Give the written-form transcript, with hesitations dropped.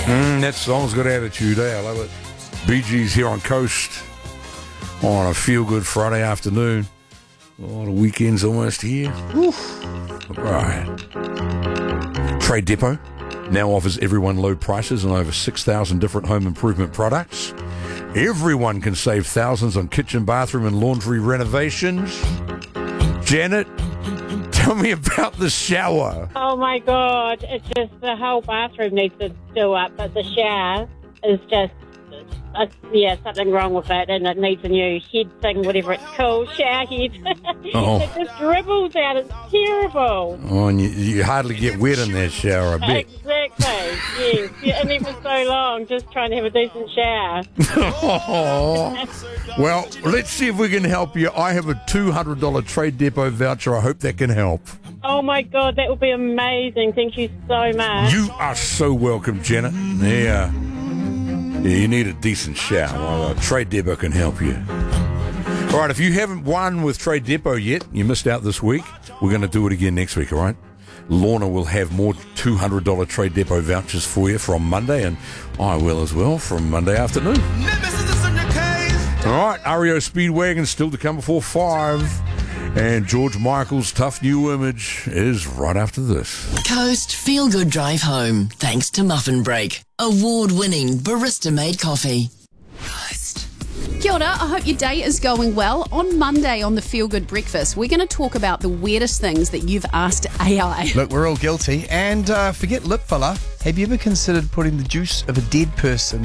That song's got attitude, eh? I love it. Bee Gees here on Coast on a feel-good Friday afternoon. Oh, the weekend's almost here. Oof. Right. Trade Depot now offers everyone low prices on over 6,000 different home improvement products. Everyone can save thousands on kitchen, bathroom and laundry renovations. Janet, tell me about the shower. Oh my God, it's just the whole bathroom needs to do up, but the shower is just, something wrong with it, and it needs a new head thing, whatever it's called, shower head. Oh. It just dribbles out, it's terrible. Oh, and you hardly get wet in that shower, I bet. Exactly, yes. You're in there for so long, just trying to have a decent shower. Well, let's see if we can help you. I have a $200 Trade Depot voucher. I hope that can help. Oh my God, that would be amazing. Thank you so much. You are so welcome, Janet. Yeah, you need a decent shower. Well, Trade Depot can help you. All right, if you haven't won with Trade Depot yet, you missed out this week. We're going to do it again next week, all right? Lorna will have more $200 Trade Depot vouchers for you from Monday, and I will as well from Monday afternoon. All right, REO Speedwagon still to come before 5. And George Michael's Tough New Image is right after this. Coast Feel Good Drive Home, thanks to Muffin Break. Award-winning barista-made coffee. Coast. Kia ora, I hope your day is going well. On Monday on the Feel Good Breakfast, we're going to talk about the weirdest things that you've asked AI. Look, we're all guilty. And forget lip filler. Have you ever considered putting the juice of a dead person